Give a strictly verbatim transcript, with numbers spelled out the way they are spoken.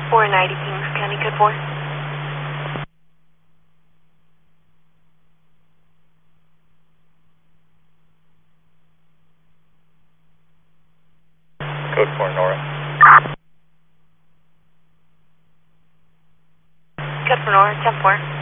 four ninety Kings County, code four. Code four, Nora. Code four, Nora, ten four.